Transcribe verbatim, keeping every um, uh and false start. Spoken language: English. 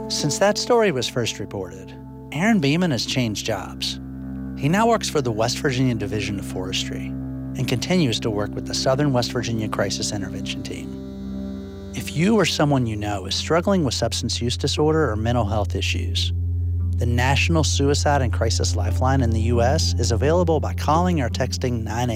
Since that story was first reported, Aaron Beeman has changed jobs. He now works for the West Virginia Division of Forestry and continues to work with the Southern West Virginia Crisis Intervention Team. If you or someone you know is struggling with substance use disorder or mental health issues, the National Suicide and Crisis Lifeline in the U S is available by calling or texting nine